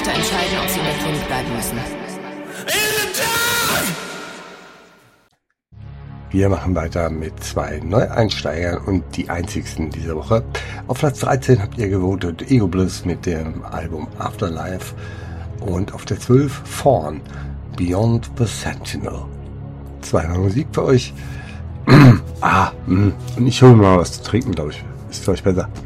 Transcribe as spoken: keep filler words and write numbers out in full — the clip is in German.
Richter entscheiden, ob sie in der Klinik bleiben müssen. Wir machen weiter mit zwei Neueinsteigern und die einzigsten dieser Woche. Auf Platz dreizehn habt ihr gewotet Ego Bliss mit dem Album Afterlife und auf der zwölf Fawn Beyond the Sentinel. Zweimal Musik für euch. ah, mh. Und ich hole mir mal was zu trinken, glaube ich. Ist für euch besser.